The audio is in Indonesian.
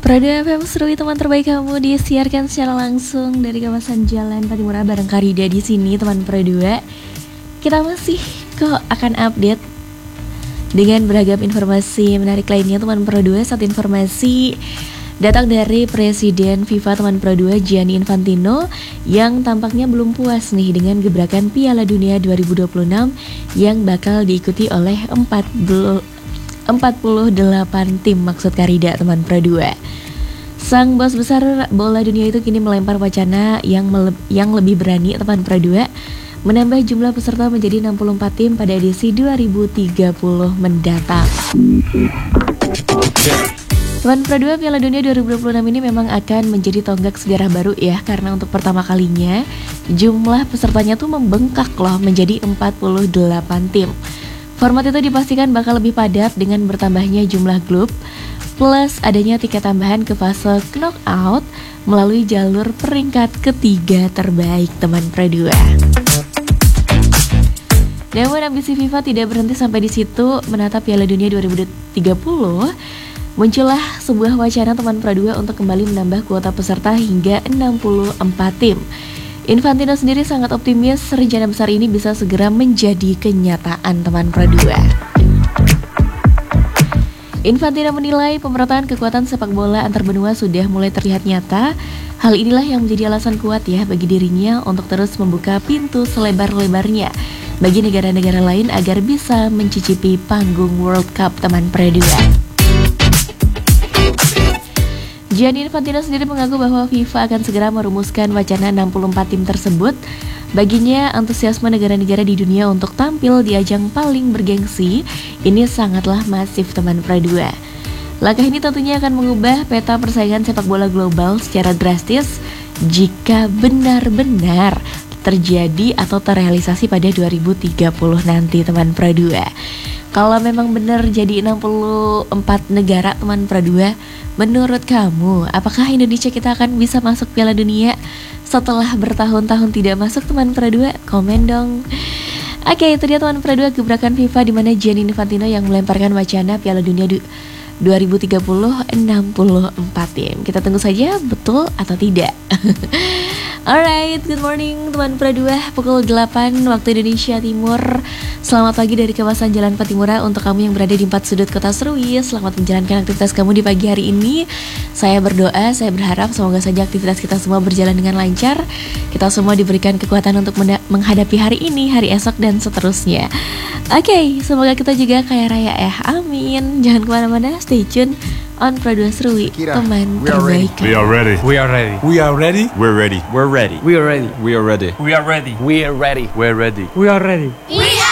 Pradu FM Serui, teman terbaik kamu, disiarkan secara langsung dari kawasan Jalan Patimura bareng Karida di sini, teman Pradu. Kita masih kok akan update dengan beragam informasi menarik lainnya, teman Pradu. Satu informasi datang dari Presiden FIFA teman Pradu, Gianni Infantino, yang tampaknya belum puas nih dengan gebrakan Piala Dunia 2026 yang bakal diikuti oleh 48 tim, maksud Karida teman Pradu. Sang bos besar bola dunia itu kini melempar wacana yang lebih berani teman Pradu, menambah jumlah peserta menjadi 64 tim pada edisi 2030 mendatang. Teman Pradu, Piala Dunia 2026 ini memang akan menjadi tonggak sejarah baru ya, karena untuk pertama kalinya jumlah pesertanya tuh membengkak loh menjadi 48 tim. Format itu dipastikan bakal lebih padat dengan bertambahnya jumlah grup plus adanya tiket tambahan ke fase knockout melalui jalur peringkat ketiga terbaik, teman Pradu. Namun ambisi FIFA tidak berhenti sampai di situ. Menatap Piala Dunia 2030, muncullah sebuah wacana teman Pradu untuk kembali menambah kuota peserta hingga 64 tim. Infantino sendiri sangat optimis rencana besar ini bisa segera menjadi kenyataan, teman Pradu. Infantino menilai pemerataan kekuatan sepak bola antar benua sudah mulai terlihat nyata. Hal inilah yang menjadi alasan kuat ya bagi dirinya untuk terus membuka pintu selebar-lebarnya bagi negara-negara lain agar bisa mencicipi panggung World Cup, teman Pradu. Gianni Infantino sendiri mengaku bahwa FIFA akan segera merumuskan wacana 64 tim tersebut. Baginya, antusiasme negara-negara di dunia untuk tampil di ajang paling bergengsi ini sangatlah masif, teman Pradu. Langkah ini tentunya akan mengubah peta persaingan sepak bola global secara drastis jika benar-benar terjadi atau terrealisasi pada 2030 nanti, teman Pradu. Kalau memang benar jadi 64 negara, teman Pradu, menurut kamu apakah Indonesia kita akan bisa masuk Piala Dunia setelah bertahun-tahun tidak masuk, teman Pradu? Komen dong. Oke, itu dia teman Pradu, gebrakan FIFA di mana Gianni Infantino yang melemparkan wacana Piala Dunia 2030 64 tim. Kita tunggu saja betul atau tidak. Alright, good morning teman Pradu, pukul 8 waktu Indonesia Timur. Selamat pagi dari kawasan Jalan Patimura untuk kamu yang berada di 4 sudut kota Serui. Selamat menjalankan aktivitas kamu di pagi hari ini. Saya berdoa, saya berharap semoga saja aktivitas kita semua berjalan dengan lancar. Kita semua diberikan kekuatan untuk menghadapi hari ini, hari esok, dan seterusnya. Oke, semoga kita juga kaya raya ya, amin. Jangan kemana-mana, stay tune on Pradu Serui, teman terbaik. We are ready. We are ready. We are ready. We're ready. We're ready. We are ready. We are ready. We are ready. We are ready. We're ready. We are ready. We